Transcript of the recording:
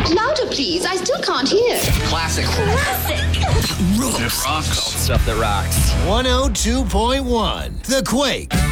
Louder, please. I still can't hear. Classic. It rocks. Stuff that rocks. 102.1 The Quake.